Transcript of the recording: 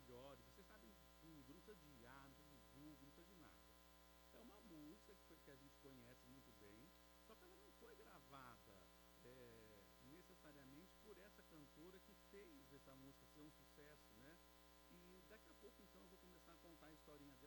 melhores, vocês sabem tudo, não precisa de IA, não precisa de Google, não precisa de nada. É uma música que a gente conhece muito bem, só que ela não foi gravada necessariamente por essa cantora que fez essa música ser um sucesso, né? E daqui a pouco então eu vou começar a contar a historinha dela.